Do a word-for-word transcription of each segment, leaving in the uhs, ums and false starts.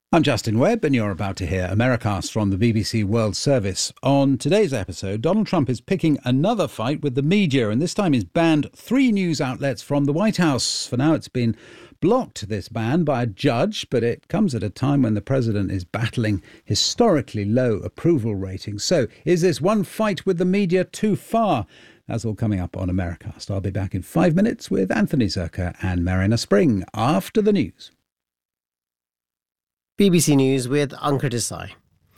I'm Justin Webb, and you're about to hear Americast from the B B C World Service. On today's episode, Donald Trump is picking another fight with the media, and this time he's banned three news outlets from the White House. For now, it's been blocked, this ban, by a judge, but it comes at a time when the president is battling historically low approval ratings. So, is this one fight with the media too far? That's all coming up on Americast. I'll be back in five minutes with Anthony Zerker and Marina Spring after the news. B B C News with Ankur Desai.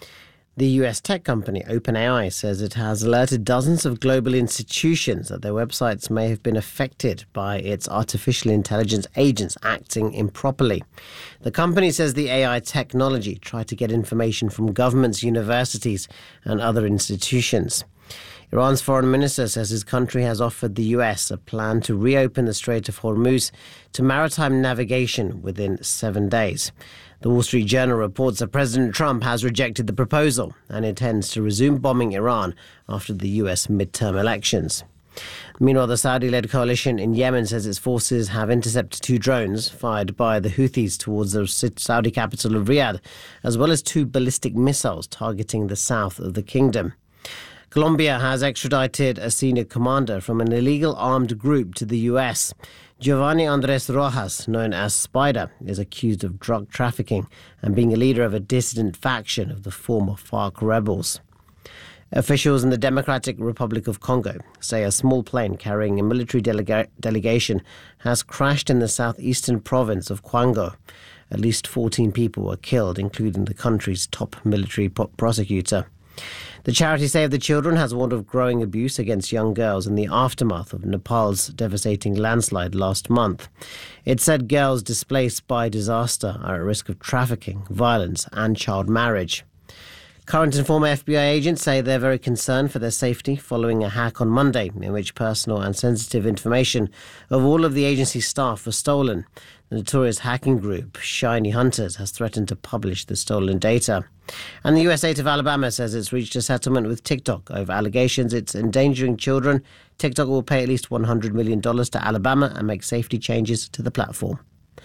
The U S tech company OpenAI says it has alerted dozens of global institutions that their websites may have been affected by its artificial intelligence agents acting improperly. The company says the A I technology tried to get information from governments, universities, and other institutions. Iran's foreign minister says his country has offered the U S a plan to reopen the Strait of Hormuz to maritime navigation within seven days. The Wall Street Journal reports that President Trump has rejected the proposal and intends to resume bombing Iran after the U S midterm elections. Meanwhile, the Saudi-led coalition in Yemen says its forces have intercepted two drones fired by the Houthis towards the Saudi capital of Riyadh, as well as two ballistic missiles targeting the south of the kingdom. Colombia has extradited a senior commander from an illegal armed group to the U S. Giovanni Andres Rojas, known as Spider, is accused of drug trafficking and being a leader of a dissident faction of the former FARC rebels. Officials in the Democratic Republic of Congo say a small plane carrying a military delega- delegation has crashed in the southeastern province of Kwango. At least fourteen people were killed, including the country's top military pro- prosecutor. The charity Save the Children has warned of growing abuse against young girls in the aftermath of Nepal's devastating landslide last month. It said girls displaced by disaster are at risk of trafficking, violence, and child marriage. Current and former F B I agents say they're very concerned for their safety following a hack on Monday in which personal and sensitive information of all of the agency's staff was stolen. The notorious hacking group Shiny Hunters has threatened to publish the stolen data. And the U S state of Alabama says it's reached a settlement with TikTok over allegations it's endangering children. TikTok will pay at least one hundred million dollars to Alabama and make safety changes to the platform.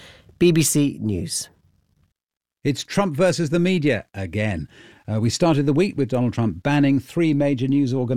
B B C News. It's Trump versus the media again. Uh, we started the week with Donald Trump banning three major news organizations